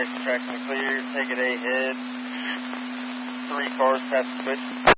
Jackson, traction clear. Take it ahead. 3 cars past the switch.